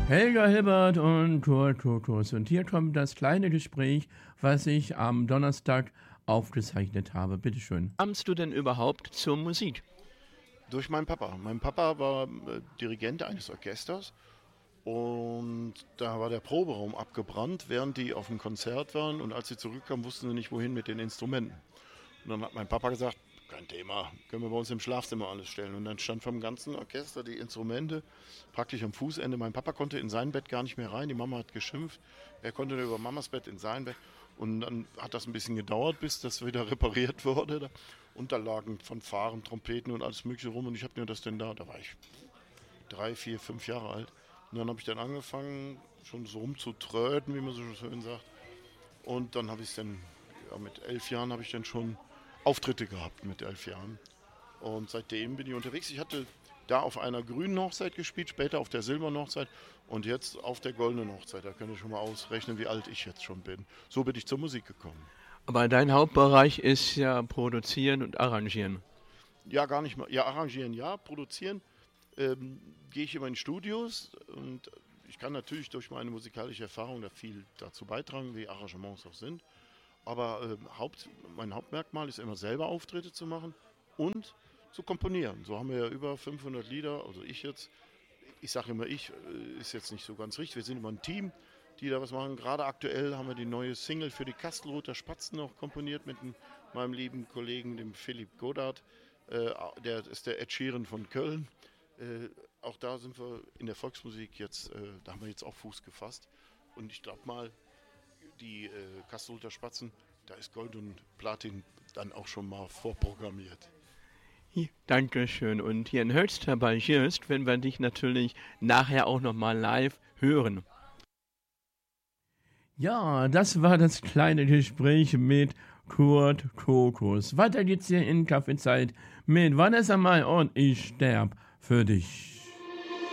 Helga Hilbert und Kurt Kokos. Und hier kommt das kleine Gespräch, was ich am Donnerstag aufgezeichnet habe. Bitteschön. Kamst du denn überhaupt zur Musik? Durch meinen Papa. Mein Papa war Dirigent eines Orchesters und da war der Proberaum abgebrannt, während die auf dem Konzert waren, und als sie zurückkamen, wussten sie nicht, wohin mit den Instrumenten. Und dann hat mein Papa gesagt, kein Thema, können wir bei uns im Schlafzimmer alles stellen. Und dann stand vom ganzen Orchester die Instrumente praktisch am Fußende. Mein Papa konnte in sein Bett gar nicht mehr rein, die Mama hat geschimpft. Er konnte nur über Mamas Bett in sein Bett. Und dann hat das ein bisschen gedauert, bis das wieder repariert wurde. Und da lagen Fanfaren, Trompeten und alles Mögliche rum. Und ich habe mir das denn da war ich 3, 4, 5 Jahre alt. Und dann habe ich dann angefangen, schon so rumzutröten, wie man so schön sagt. Und dann habe ich es dann, ja, mit 11 Jahren habe ich dann schon Auftritte gehabt, mit 11 Jahren. Und seitdem bin ich unterwegs. Ich hatte da auf einer grünen Hochzeit gespielt, später auf der silbernen Hochzeit und jetzt auf der goldenen Hochzeit. Da könnt ihr schon mal ausrechnen, wie alt ich jetzt schon bin. So bin ich zur Musik gekommen. Aber dein Hauptbereich ist ja produzieren und arrangieren. Ja, gar nicht mal. Ja, arrangieren ja, produzieren gehe ich immer in Studios und ich kann natürlich durch meine musikalische Erfahrung da viel dazu beitragen, wie Arrangements auch sind. Aber mein Hauptmerkmal ist immer selber Auftritte zu machen und zu komponieren. So haben wir ja über 500 Lieder, also ich sage immer ist jetzt nicht so ganz richtig. Wir sind immer ein Team, die da was machen. Gerade aktuell haben wir die neue Single für die Kastelruther Spatzen noch komponiert mit meinem lieben Kollegen, dem Philipp Godard. Der ist der Ed Sheeran von Köln. Auch da sind wir in der Volksmusik jetzt, da haben wir jetzt auch Fuß gefasst. Und ich glaube mal, die Kastelruther Spatzen, da ist Gold und Platin dann auch schon mal vorprogrammiert. Dankeschön. Und hier in Höxter bei Just werden wir dich natürlich nachher auch nochmal live hören. Ja, das war das kleine Gespräch mit Kurt Kokos. Weiter geht's hier in Kaffeezeit mit Vanessa Mai und ich sterb für dich.